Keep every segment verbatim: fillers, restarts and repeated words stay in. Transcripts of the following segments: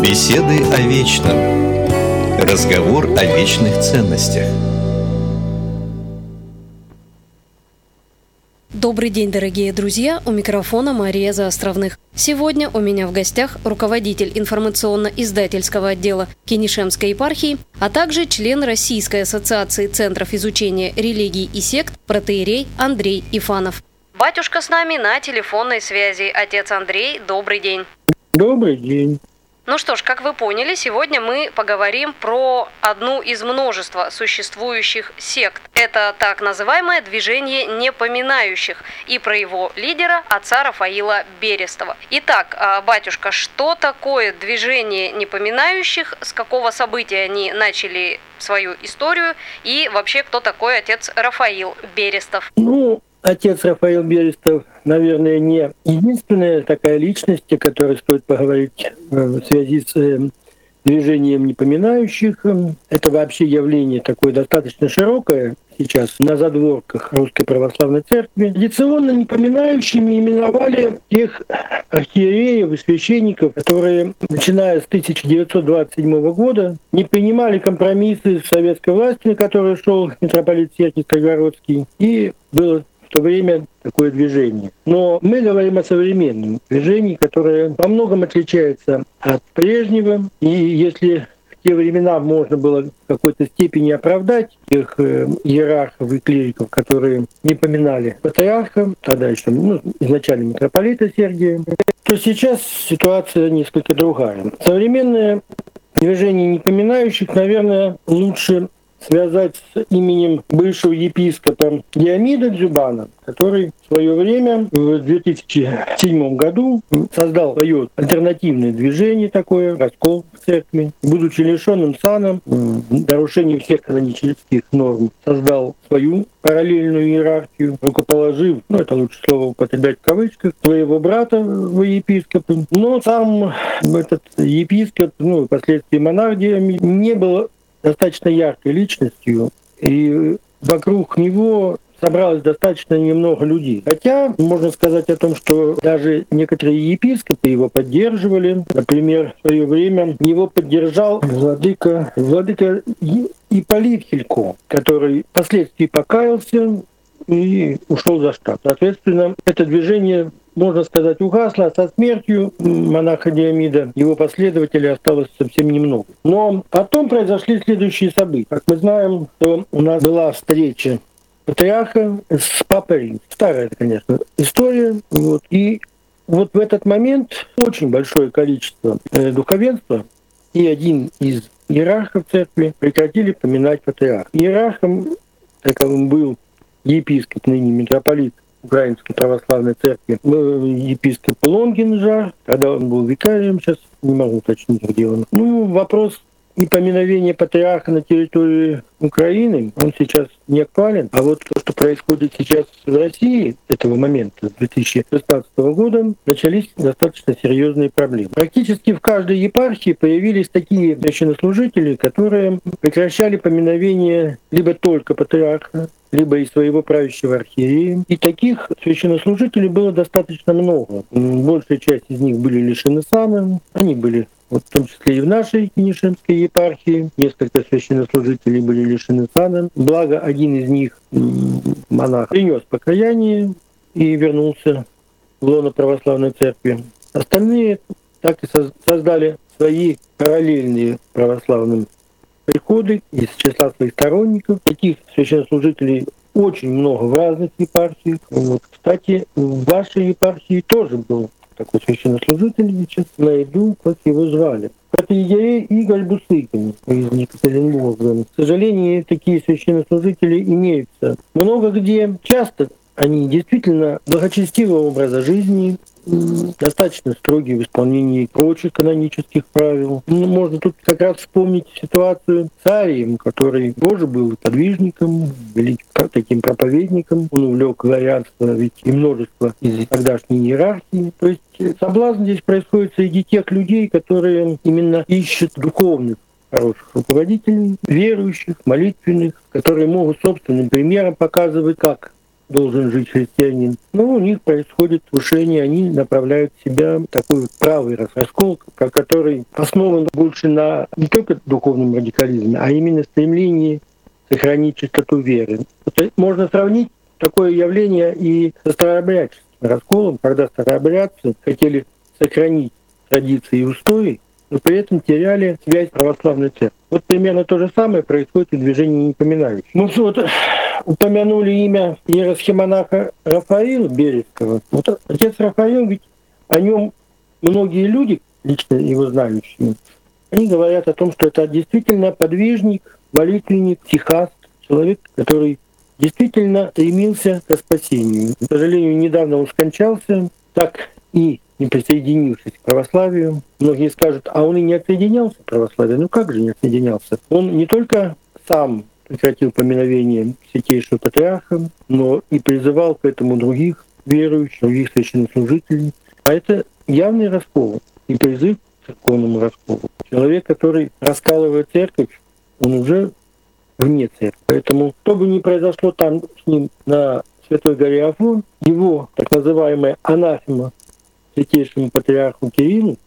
Беседы о вечном. Разговор о вечных ценностях. Добрый день, дорогие друзья! У микрофона Мария Заостровных. Сегодня у меня в гостях руководитель информационно-издательского отдела Кенишемской епархии, а также член Российской ассоциации центров изучения религий и сект протоиерей Андрей Ифанов. Батюшка с нами на телефонной связи. Отец Андрей, добрый день. Добрый день. Ну что ж, как вы поняли, сегодня мы поговорим про одну из множества существующих сект. Это так называемое движение непоминающих и про его лидера, отца Рафаила Берестова. Итак, батюшка, что такое движение непоминающих, с какого события они начали свою историю и вообще кто такой отец Рафаил Берестов? Ну, отец Рафаил Берестов, наверное, не единственная такая личность, о которой стоит поговорить в связи с движением непоминающих. Это вообще явление такое достаточно широкое сейчас на задворках Русской Православной Церкви. Традиционно непоминающими именовали тех архиереев и священников, которые, начиная с тысяча девятьсот двадцать седьмого года, не принимали компромиссы с советской властью, на которую шел митрополит Сергий Строгородский, и было в то время такое движение. Но мы говорим о современном движении, которое во многом отличается от прежнего. И если в те времена можно было в какой-то степени оправдать тех иерархов и клириков, которые не поминали патриарха, тогда еще ну, изначально митрополита Сергия, то сейчас ситуация несколько другая. Современное движение непоминающих, наверное, лучше связать с именем бывшего епископа Диомида Дзюбана, который в свое время, в две тысячи седьмом году, создал свое альтернативное движение такое, раскол в церкви. Будучи лишенным сана, нарушением всех канонических норм, создал свою параллельную иерархию, рукоположив, ну это лучше слово употреблять в кавычках, своего брата в епископы. Но сам этот епископ, ну и впоследствии монарх Диомид, не был достаточно яркой личностью, и вокруг него собралось достаточно немного людей. Хотя можно сказать о том, что даже некоторые епископы его поддерживали. Например, в свое время его поддержал владыка, владыка Ипполит Хилько, который впоследствии покаялся и ушел за штат. Соответственно, это движение, можно сказать, угасло, а со смертью монаха Диомида его последователей осталось совсем немного. Но потом произошли следующие события. Как мы знаем, что у нас была встреча патриарха с папой Римским. Старая, конечно, история. Вот. И вот в этот момент очень большое количество духовенства и один из иерархов церкви прекратили поминать патриарха. Иерархом таковым был епископ, ныне митрополит Украинской Православной Церкви, епископ Лонгин Жар, когда он был викарием, сейчас не могу уточнить, где он. Ну, вопрос непоминовения патриарха на территории Украины, он сейчас не актуален. А вот то, что происходит сейчас в России с этого момента, с две тысячи шестнадцатого года, начались достаточно серьезные проблемы. Практически в каждой епархии появились такие священнослужители, которые прекращали поминовение либо только патриарха, либо и своего правящего архиерея. И таких священнослужителей было достаточно много. Большая часть из них были лишены сана, они были вот в том числе и в нашей Кенишемской епархии. Несколько священнослужителей были лишены сана. Благо, один из них, монах, принес покаяние и вернулся в лоно православной церкви. Остальные так и создали свои параллельные православным приходы из числа своих сторонников. Таких священнослужителей очень много в разных епархиях. Вот. Кстати, в вашей епархии тоже был такой священнослужитель, сейчас найду, как его звали. Протоиерей Игорь Бусыкин из Екатеринбурга. К сожалению, такие священнослужители имеются много где. Часто они действительно благочестивого образа жизни, достаточно строгие в исполнении прочих канонических правил. Ну, можно тут как раз вспомнить ситуацию с Арием, который тоже был подвижником, великим таким проповедником. Он увлек дворянство, ведь и множество из тогдашней иерархии. То есть соблазн здесь происходит среди тех людей, которые именно ищут духовных хороших руководителей, верующих, молитвенных, которые могут собственным примером показывать, как должен жить христианин. Но у них происходит слушание, они направляют себя в такой правый раскол, который основан больше на не только духовном радикализме, а именно стремлении сохранить чистоту веры. Это можно сравнить такое явление и со старообрядческим расколом, когда старообрядцы хотели сохранить традиции и устои, но при этом теряли связь с православной церковью. Вот примерно то же самое происходит и в движении непоминающих. Мы вот упомянули имя иеросхимонаха Рафаила Бережского. Вот отец Рафаил, ведь о нем многие люди, лично его знающие, они говорят о том, что это действительно подвижник, молитвенник, тихаст, человек, который действительно стремился к спасению. К сожалению, недавно он скончался, так и не присоединившись к православию. Многие скажут, а он и не отсоединялся к православию. Ну как же не отсоединялся? Он не только сам прекратил поминовение Святейшего Патриарха, но и призывал к этому других верующих, других священнослужителей. А это явный раскол и призыв к церковному расколу. Человек, который раскалывает церковь, он уже вне церкви. Поэтому, что бы ни произошло там с ним на Святой горе Афон, его так называемая анафема Святейшему Патриарху Кириллу,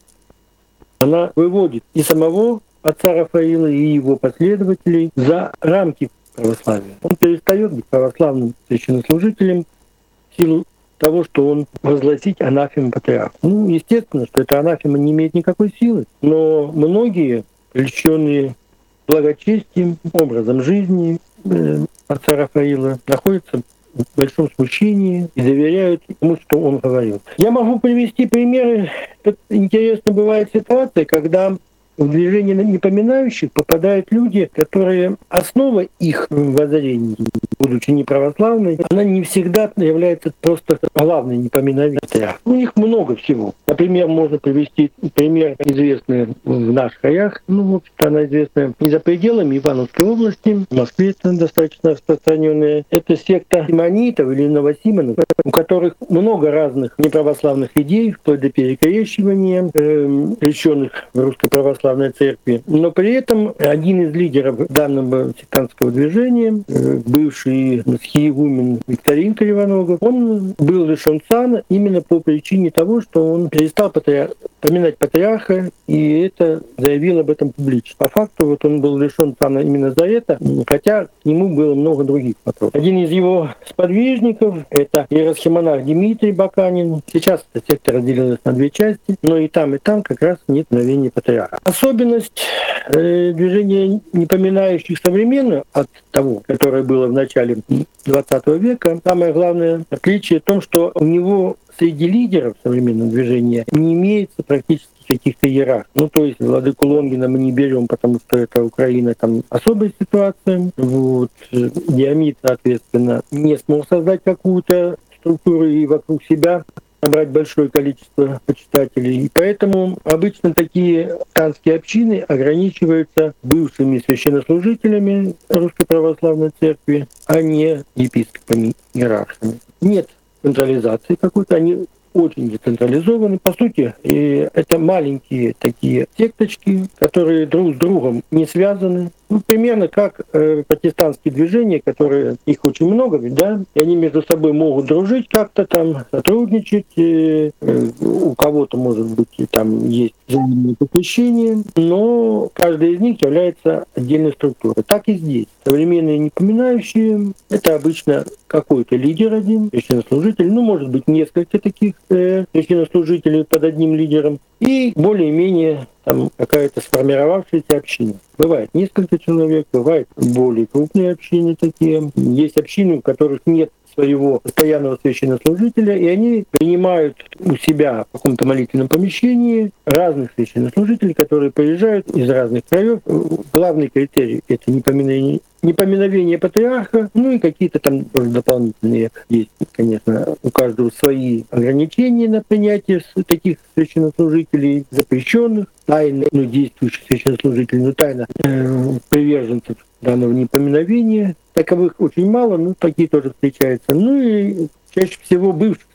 она выводит и самого отца Рафаила, и его последователей за рамки православия. Он перестает быть православным священнослужителем в силу того, что он возгласить анафему Патриарху. Ну, естественно, что эта анафема не имеет никакой силы, но многие, прельщенные благочестием, образом жизни э, отца Рафаила, находятся в большом смущении и доверяют тому, что он говорил. Я могу привести примеры. Тут интересно бывает ситуация, когда в движение непоминающих попадают люди, которые основа их воззрений, будучи неправославной, она не всегда является просто главной непоминающей. У них много всего. Например, можно привести пример, известный в наших краях, ну, в общем-то, она известная и за пределами Ивановской области, в Москве это достаточно распространенная. Это секта симонитов или новосимонов, у которых много разных неправославных идей, вплоть до перекрещивания, э, реченных в русской православной церкви. Но при этом один из лидеров данного сектантского движения, бывший схиегумен Викторин Кривоногов, он был лишен сана именно по причине того, что он перестал патриар... поминать патриарха, и это заявил об этом публично. По факту вот он был лишен сана именно за это, хотя к нему было много других вопросов. Один из его сподвижников — это иеросхимонах Дмитрий Баканин. Сейчас эта секта разделилась на две части, но и там, и там как раз нет мгновения патриарха. Особенность э, движения непоминающих современных от того, которое было в начале двадцатого века, самое главное отличие в том, что у него среди лидеров современного движения не имеется практически каких-то иерархий. Ну, то есть владыку Лонгина мы не берем, потому что это Украина, там особая ситуация. Вот. Диамид, соответственно, не смог создать какую-то структуру и вокруг себя набрать большое количество почитателей. И поэтому обычно такие христианские общины ограничиваются бывшими священнослужителями Русской Православной Церкви, а не епископами, иерархами. Нет централизации какой-то, они очень децентрализованы. По сути, и это маленькие такие секточки, которые друг с другом не связаны. Ну, примерно как э, протестантские движения, которые, их очень много, ведь, да, и они между собой могут дружить как-то там, сотрудничать. Э, э, у кого-то, может быть, там есть взаимное посвящение, но каждая из них является отдельной структурой. Так и здесь. Современные непоминающие — это обычно какой-то лидер один, священнослужитель, ну, может быть, несколько таких э, священнослужителей под одним лидером, и более-менее там какая-то сформировавшаяся община. Бывает несколько человек, бывают более крупные общины такие. Есть общины, у которых нет своего постоянного священнослужителя, и они принимают у себя в каком-то молитвенном помещении разных священнослужителей, которые приезжают из разных краев. Главный критерий — это непоминовение, непоминовение патриарха, ну и какие-то там тоже дополнительные есть, конечно, у каждого свои ограничения на принятие таких священнослужителей, запрещенных, тайно, ну, действующих священнослужителей, ну, тайно э, приверженцев данного непоминовения. Таковых очень мало, но такие тоже встречаются. Ну и чаще всего бывших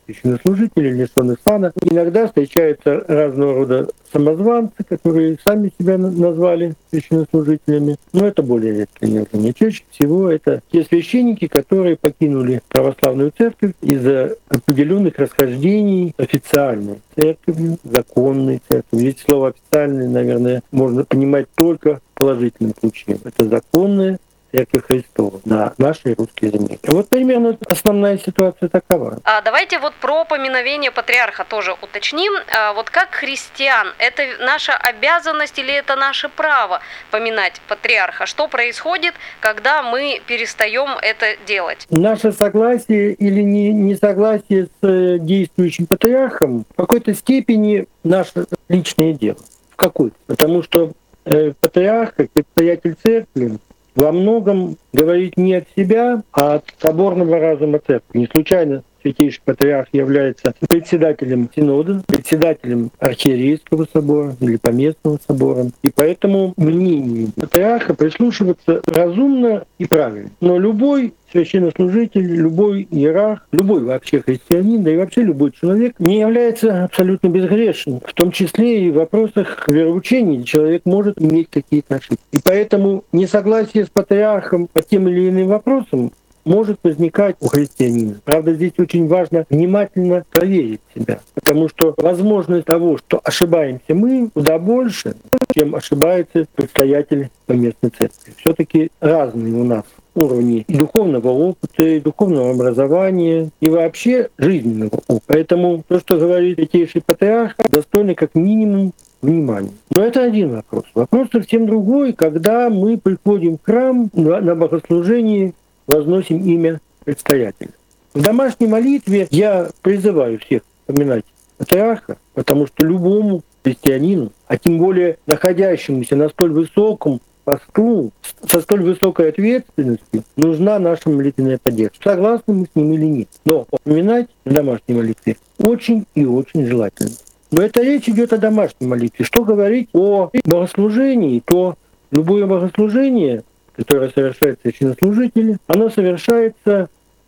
священнослужители, лишенных сана. Иногда встречаются разного рода самозванцы, которые сами себя назвали священнослужителями. Но это более редкое явление. Чаще всего это те священники, которые покинули православную церковь из-за определенных расхождений официальной церковью, законной церковью. Здесь слово «официальное», наверное, можно понимать только в положительном ключе. Это законная Церковь Христова на нашей русской земле. Вот примерно основная ситуация такова. А давайте вот про поминовение патриарха тоже уточним. А вот как христиан, это наша обязанность или это наше право поминать патриарха? Что происходит, когда мы перестаем это делать? Наше согласие или не, несогласие с действующим патриархом в какой-то степени наше личное дело. В какой-то. Потому что э, патриарх, как предстоятель церкви, во многом говорит не от себя, а от соборного разума церкви. Не случайно Святейший Патриарх является председателем Синода, председателем Архиерейского собора или Поместного собора. И поэтому мнению Патриарха прислушиваться разумно и правильно. Но любой священнослужитель, любой иерарх, любой вообще христианин, да и вообще любой человек не является абсолютно безгрешным. В том числе и в вопросах вероучения человек может иметь какие-то ошибки. И поэтому несогласие с патриархом по тем или иным вопросам может возникать у христианина. Правда, здесь очень важно внимательно проверить себя, потому что возможность того, что ошибаемся мы, куда больше, чем ошибается предстоятель поместной церкви. Все-таки разные у нас уровни и духовного опыта, и духовного образования, и вообще жизненного опыта. Поэтому то, что говорит Святейший Патриарх, достойно как минимум внимания. Но это один вопрос. Вопрос совсем другой, когда мы приходим в храм на богослужение, возносим имя предстоятеля. В домашней молитве я призываю всех вспоминать патриарха, потому что любому христианину, а тем более находящемуся на столь высоком посту, со столь высокой ответственностью, нужна наша молитвенная поддержка. Согласны мы с ним или нет. Но упоминать в домашней молитве очень и очень желательно. Но это речь идет о домашней молитве. Что говорить о богослужении, то любое богослужение, которое совершает священнослужитель, оно совершается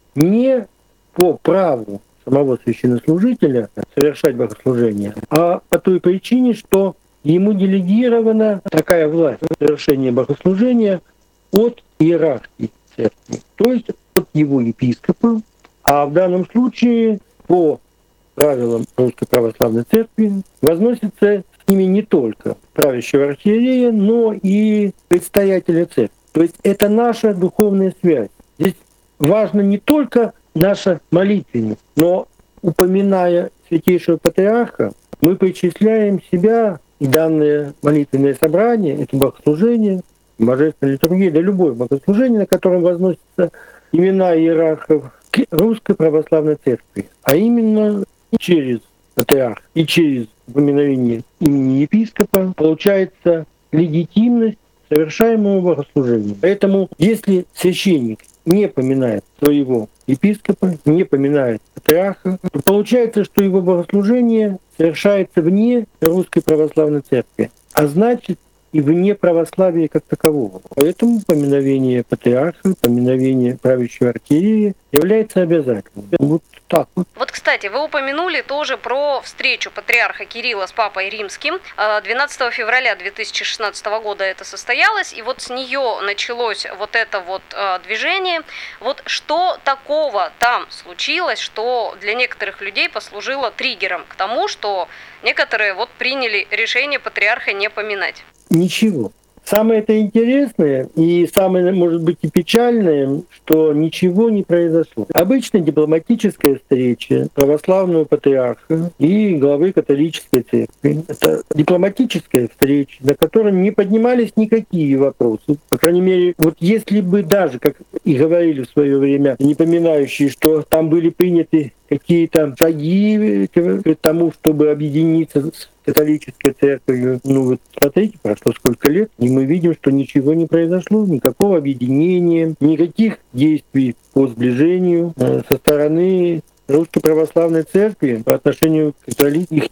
не по праву самого священнослужителя совершать богослужение, а по той причине, что ему делегирована такая власть совершения богослужения от иерархии церкви, то есть от его епископа, а в данном случае по правилам Русской Православной Церкви возносится с ними не только правящего архиерея, но и предстоятеля церкви. То есть это наша духовная связь. Здесь важно не только наша молитвенность, но, упоминая Святейшего Патриарха, мы причисляем себя и данное молитвенное собрание, это богослужение, божественная литургия, да любое богослужение, на котором возносятся имена иерархов, к Русской Православной Церкви, а именно через патриарх и через упоминовение имени епископа получается легитимность совершаемого богослужения. Поэтому, если священник не поминает своего епископа, не поминает патриарха, то получается, что его богослужение совершается вне Русской Православной Церкви, а значит и вне православия как такового. Поэтому поминовение патриарха, поминовение правящего архиерея является обязательным. Вот так вот. Вот, кстати, вы упомянули тоже про встречу патриарха Кирилла с Папой Римским. двенадцатого февраля две тысячи шестнадцатого года это состоялось, и вот с нее началось вот это вот движение. Вот что такого там случилось, что для некоторых людей послужило триггером к тому, что некоторые вот приняли решение патриарха не поминать? Ничего. Самое это интересное и самое, может быть, и печальное, что ничего не произошло. Обычно дипломатическая встреча православного патриарха и главы католической церкви — это дипломатическая встреча, на которой не поднимались никакие вопросы. По крайней мере, вот если бы даже, как и говорили в свое время непоминающие, что там были приняты какие-то шаги к тому, чтобы объединиться с католической церковью. Ну вот смотрите, прошло сколько лет, и мы видим, что ничего не произошло, никакого объединения, никаких действий по сближению со стороны Русской Православной Церкви по отношению к католикам их нет.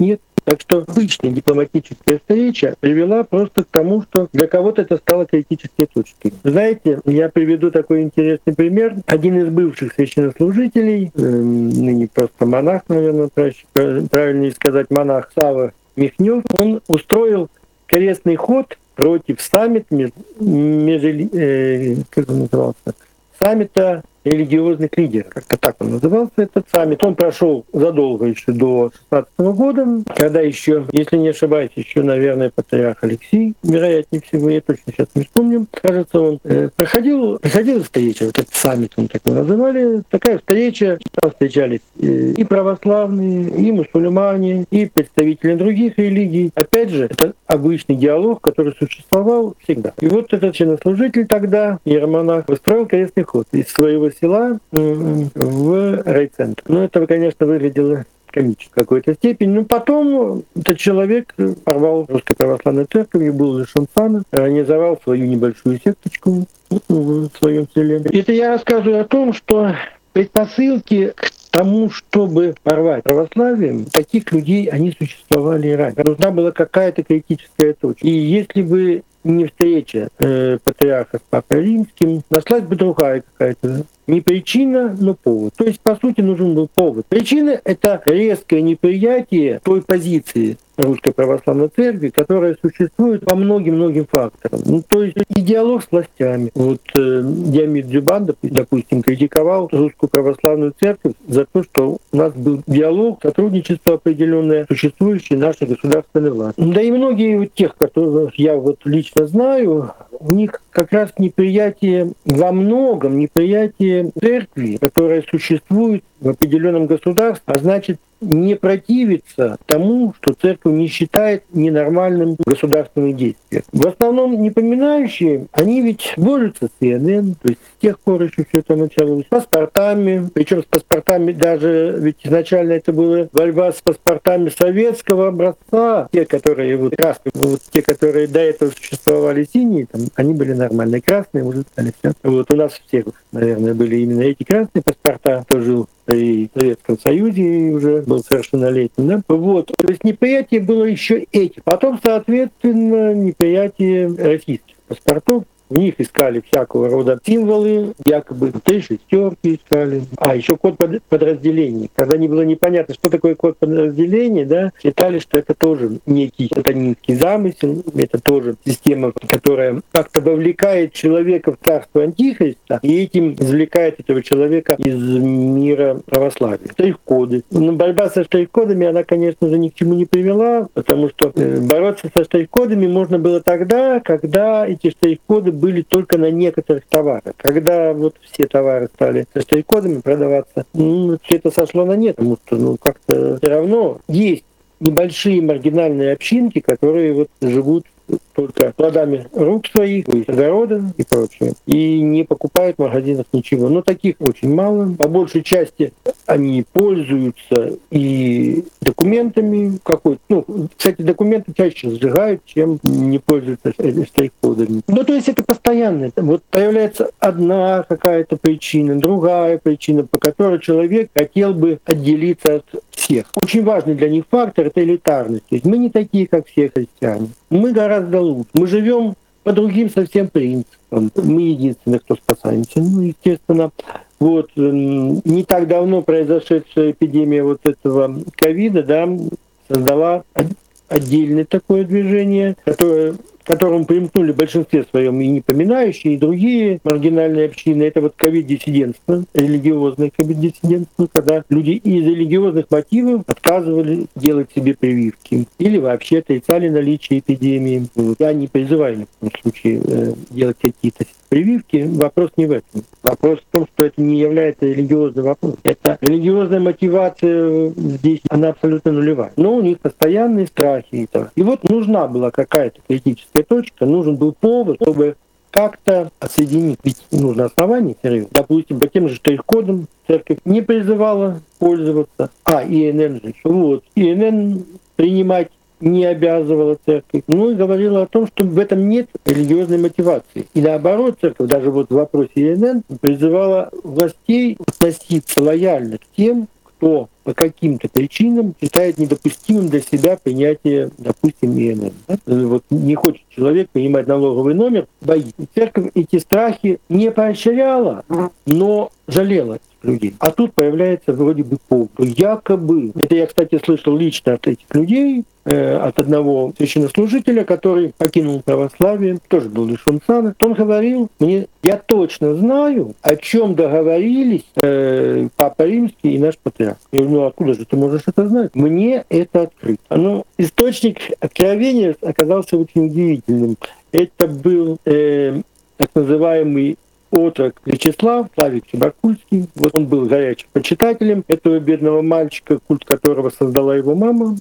Так что обычная дипломатическая встреча привела просто к тому, что для кого-то это стало критической точкой. Знаете, я приведу такой интересный пример. Один из бывших священнослужителей, э, ныне просто монах, наверное, правильнее сказать, монах Сава Михнев, он устроил крестный ход против саммита, меж, меж, э, как он назывался, саммита религиозных лидеров. Как-то так он назывался, этот саммит. Он прошел задолго еще до шестнадцатого года, когда еще, если не ошибаюсь, еще, наверное, патриарх Алексий, вероятнее всего, я точно сейчас не вспомню, кажется, он э, проходил, проходила встреча, вот этот саммит, он так его называли, такая встреча, там встречались э, и православные, и мусульмане, и представители других религий. Опять же, это обычный диалог, который существовал всегда. И вот этот священнослужитель тогда, иеромонах, устроил крестный ход из своего села в райцентр. Ну, это, конечно, выглядело комично в какой-то степени. Но потом этот человек порвал Русской Православной Церковь, был лишен сана, организовал свою небольшую секточку в своем селе. Это я рассказываю о том, что предпосылки к тому, чтобы порвать православие, таких людей, они существовали и раньше. Нужна была какая-то критическая точка. И если бы не встреча э, патриарха с Папой Римским, нашлась бы другая какая-то. Не причина, но повод. То есть, по сути, нужен был повод. Причина — это резкое неприятие той позиции Русской Православной Церкви, которая существует по многим-многим факторам. Ну, то есть и диалог с властями. Вот э, Диомид Дзюбан, допустим, критиковал Русскую Православную Церковь за то, что у нас был диалог, сотрудничество определенное, существующее нашей государственной власти. Да и многие вот тех, которых я вот лично знаю, у них как раз неприятие, во многом неприятие церкви, которая существует в определенном государстве, а значит, не противится тому, что церковь не считает ненормальным государственным действием. В основном непоминающие, они ведь борются с ИНН, то есть с тех пор еще все это началось, с паспортами, причем с паспортами даже, ведь изначально это была борьба с паспортами советского образца, те, которые вот красные, вот те, которые до этого существовали синие, там, они были нормальные, красные уже стали все. Вот у нас всех, наверное, были именно эти красные паспорта, кто жил при Советском Союзе и уже был совершеннолетним. Да? Вот. То есть неприятие было еще эти. Потом, соответственно, неприятие российских паспортов. В них искали всякого рода символы, якобы три шестерки искали. А еще код подразделений. Когда не было непонятно, что такое код подразделений, да, считали, что это тоже некий сатанинский замысел, это тоже система, которая как-то вовлекает человека в царство Антихриста и этим извлекает этого человека из мира православия. Штрих-коды. Но борьба со штрих-кодами, она, конечно же, ни к чему не привела, потому что бороться со штрих-кодами можно было тогда, когда эти штрих-коды были только на некоторых товарах. Когда вот все товары стали со штрих-кодами продаваться, ну, все это сошло на нет, потому что ну, как-то все равно есть небольшие маргинальные общинки, которые вот живут только плодами рук своих, то есть огорода и прочее, и не покупают в магазинах ничего. Но таких очень мало. По большей части они пользуются и документами какой-то. Ну, кстати, документы чаще сжигают, чем не пользуются штрих-кодами. Ну, то есть это постоянно. Вот появляется одна какая-то причина, другая причина, по которой человек хотел бы отделиться от всех. Очень важный для них фактор — это элитарность. То есть мы не такие, как все христиане. Мы гораздо лучше. Мы живем по другим совсем принципам. Мы единственные, кто спасаемся. Ну, естественно, вот не так давно произошедшая эпидемия вот этого ковида, да, создала отдельное такое движение, которое к которому примкнули в большинстве своем и непоминающие, и другие маргинальные общины. Это вот ковид-диссидентство, религиозное ковид-диссидентство, когда люди из религиозных мотивов отказывали делать себе прививки или вообще отрицали наличие эпидемии. Я не призываю ни в коем случае делать какие-то прививки. Вопрос не в этом. Вопрос в том, что это не является религиозным вопросом. Это религиозная мотивация здесь, она абсолютно нулевая. Но у них постоянные страхи. И вот нужна была какая-то критическая точка, нужен был повод, чтобы как-то отсоединить. Ведь нужно основание серьезно. Допустим, по тем же штрих-кодам церковь не призывала пользоваться, а ИНН же. Вот. ИНН принимать не обязывала церковь. Ну и говорила о том, что в этом нет религиозной мотивации. И наоборот, церковь даже вот в вопросе ИНН призывала властей относиться лояльно к тем, кто по каким-то причинам считает недопустимым для себя принятие, допустим, ИНН. Да? Вот не хочет человек принимать налоговый номер, боится. Церковь эти страхи не поощряла, но жалела людей. А тут появляется вроде бы повод. Якобы, это я, кстати, слышал лично от этих людей, э, от одного священнослужителя, который покинул православие, тоже был лишен сана. Он говорил мне: я точно знаю, о чем договорились э, Папа Римский и наш патриарх. Я говорю: ну откуда же ты можешь это знать? Мне это открыто. Ну, источник откровения оказался очень удивительным. Это был э, так называемый отрок Вячеслав Славик Чебаркульский. Вот он был горячим почитателем этого бедного мальчика, культ которого создала его мама.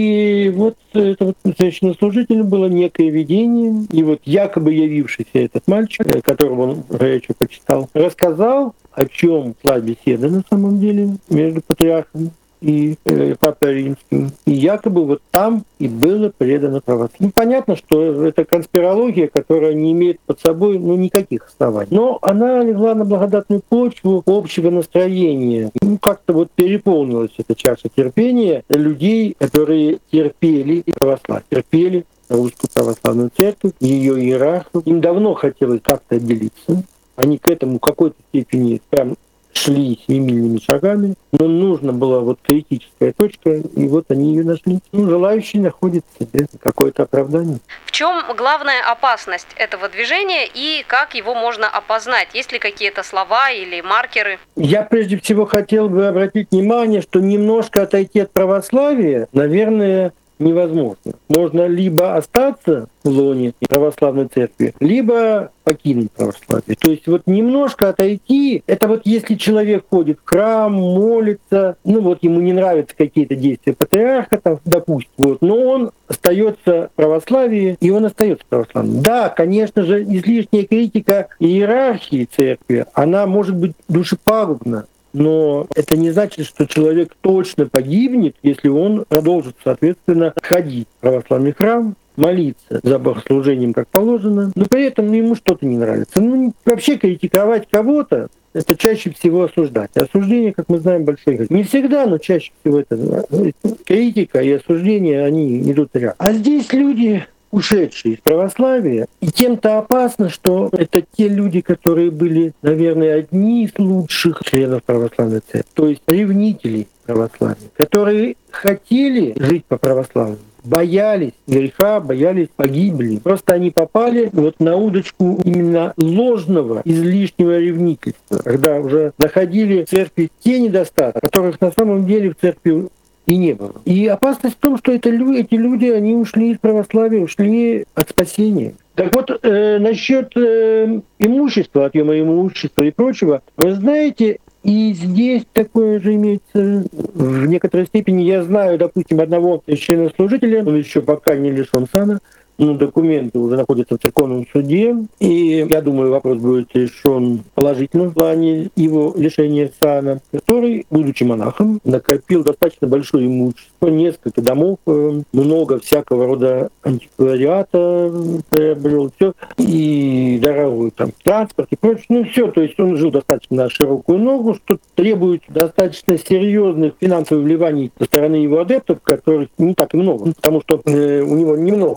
И вот это вот священнослужителем было некое видение. И вот якобы явившийся этот мальчик, которого он горячо почитал, рассказал, о чем шла беседа на самом деле между патриархом и э, Папой Римским. И якобы вот там и было предано православие. Ну, понятно, что это конспирология, которая не имеет под собой ну, никаких оснований. Но она легла на благодатную почву общего настроения. Ну, как-то вот переполнилась эта чаша терпения людей, которые терпели православие, терпели Русскую Православную Церковь, ее иерархов. Им давно хотелось как-то отделиться. Они к этому в какой-то степени прям шли семимильными шагами, но нужна была вот критическая точка, и вот они ее нашли. Ну, желающий находит себе какое-то оправдание. В чем главная опасность этого движения и как его можно опознать? Есть ли какие-то слова или маркеры? Я прежде всего хотел бы обратить внимание, что немножко отойти от православия, наверное, невозможно. Можно либо остаться в лоне православной церкви, либо покинуть православие. То есть вот немножко отойти, это вот если человек ходит в храм, молится, ну вот ему не нравятся какие-то действия патриарха, там, допустим, вот, но он остается в православии, и он остается православным. Да, конечно же, излишняя критика иерархии церкви, она может быть душепагубна. Но это не значит, что человек точно погибнет, если он продолжит, соответственно, ходить в православный храм, молиться за богослужением как положено, но при этом ему что-то не нравится. Ну, вообще критиковать кого-то — это чаще всего осуждать. А осуждение, как мы знаем, большой грех. Не всегда, но чаще всего это критика и осуждение, они идут рядом. А здесь люди, ушедшие из православия, и тем-то опасно, что это те люди, которые были, наверное, одни из лучших членов православной церкви, то есть ревнителей православия, которые хотели жить по православию, боялись греха, боялись погибели. Просто они попали вот на удочку именно ложного, излишнего ревнительства, когда уже находили в церкви те недостатки, которых на самом деле в церкви и не было. И опасность в том, что это люди, эти люди, они ушли из православия, ушли от спасения. Так вот, э, насчет э, имущества, отъема имущества и прочего, вы знаете, и здесь такое же имеется в некоторой степени. Я знаю, допустим, одного священнослужителя, он еще пока не лишен сана, но документы уже находятся в церковном суде, и я думаю, вопрос будет решен положительно в плане его лишения сана, который, будучи монахом, накопил достаточно большое имущество, несколько домов, много всякого рода антиквариата приобрел, все, и дорогой там транспорт и прочее, ну все, то есть он жил достаточно на широкую ногу, что требует достаточно серьезных финансовых вливаний со стороны его адептов, которых не так и много, потому что э, у него немного